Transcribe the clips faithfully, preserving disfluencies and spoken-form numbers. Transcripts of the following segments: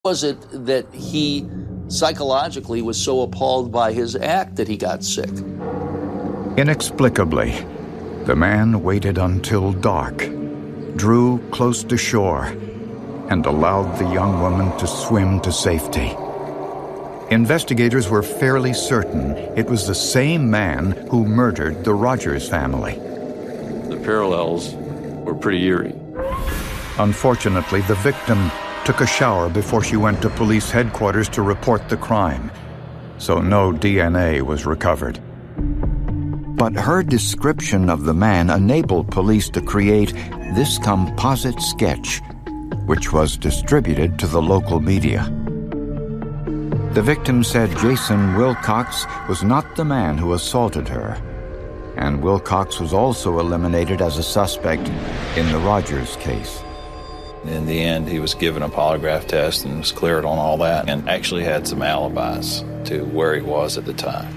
Was it that he psychologically was so appalled by his act that he got sick? Inexplicably, the man waited until dark, drew close to shore, and allowed the young woman to swim to safety. Investigators were fairly certain it was the same man who murdered the Rogers family. The parallels were pretty eerie. Unfortunately, the victim took a shower before she went to police headquarters to report the crime, so no D N A was recovered. But her description of the man enabled police to create this composite sketch, which was distributed to the local media. The victim said Jason Wilcox was not the man who assaulted her, and Wilcox was also eliminated as a suspect in the Rogers case. In the end, he was given a polygraph test and was cleared on all that, and actually had some alibis to where he was at the time.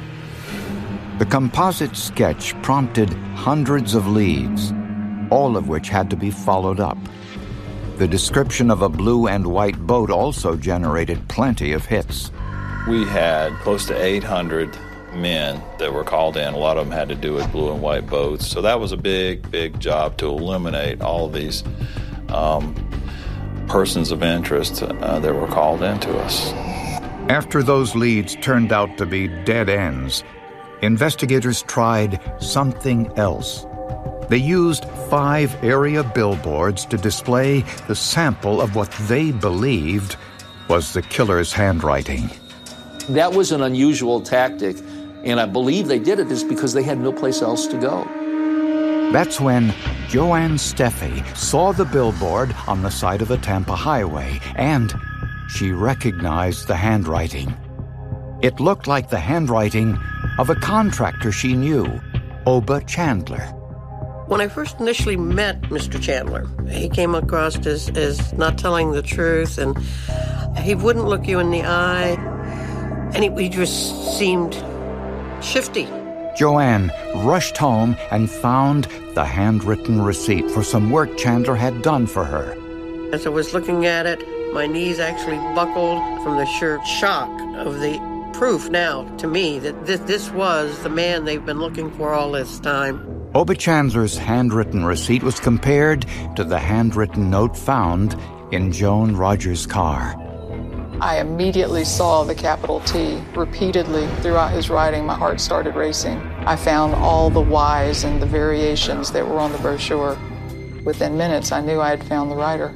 The composite sketch prompted hundreds of leads, all of which had to be followed up. The description of a blue and white boat also generated plenty of hits. We had close to eight hundred men that were called in. A lot of them had to do with blue and white boats. So that was a big, big job to eliminate all of these um, persons of interest uh, that were called into us. After those leads turned out to be dead ends, investigators tried something else. They used five area billboards to display the sample of what they believed was the killer's handwriting. That was an unusual tactic, and I believe they did it just because they had no place else to go. That's when Joanne Steffi saw the billboard on the side of the Tampa highway, and she recognized the handwriting. It looked like the handwriting of a contractor she knew, Oba Chandler. When I first initially met Mister Chandler, he came across as, as not telling the truth, and he wouldn't look you in the eye, and he, he just seemed shifty. Joanne rushed home and found the handwritten receipt for some work Chandler had done for her. As I was looking at it, my knees actually buckled from the sheer shock of the proof now to me that this, this was the man they've been looking for all this time. Oba Chandler's handwritten receipt was compared to the handwritten note found in Joan Rogers' car. I immediately saw the capital T repeatedly throughout his writing. My heart started racing. I found all the Y's and the variations that were on the brochure. Within minutes, I knew I had found the writer.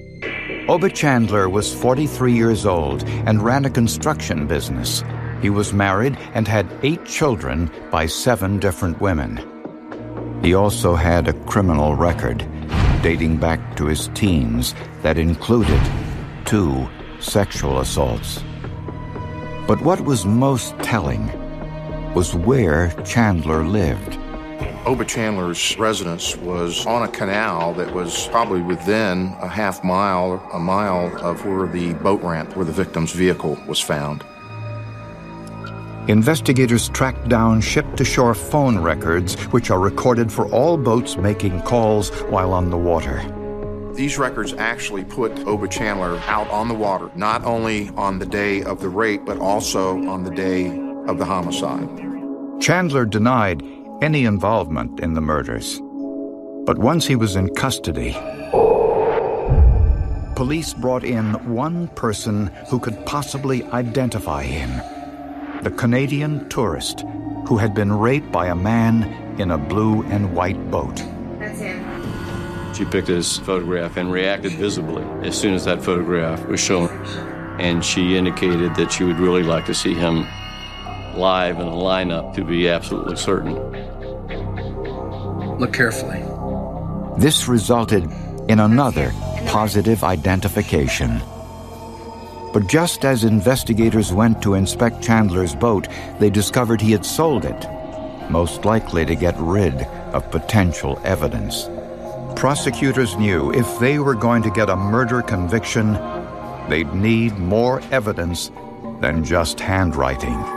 Oba Chandler was forty-three years old and ran a construction business. He was married and had eight children by seven different women. He also had a criminal record dating back to his teens that included two sexual assaults. But what was most telling was where Chandler lived. Oba Chandler's residence was on a canal that was probably within a half mile, a mile of where the boat ramp, where the victim's vehicle was found. Investigators tracked down ship-to-shore phone records, which are recorded for all boats making calls while on the water. These records actually put Oba Chandler out on the water, not only on the day of the rape, but also on the day of the homicide. Chandler denied any involvement in the murders. But once he was in custody, police brought in one person who could possibly identify him, the Canadian tourist who had been raped by a man in a blue and white boat. That's him. She picked his photograph and reacted visibly as soon as that photograph was shown. And she indicated that she would really like to see him live in a lineup to be absolutely certain. Look carefully. This resulted in another positive identification. But just as investigators went to inspect Chandler's boat, they discovered he had sold it, most likely to get rid of potential evidence. Prosecutors knew if they were going to get a murder conviction, they'd need more evidence than just handwriting.